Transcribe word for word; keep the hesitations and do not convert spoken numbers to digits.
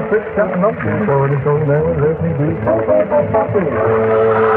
a quick coming up before it is over there with me.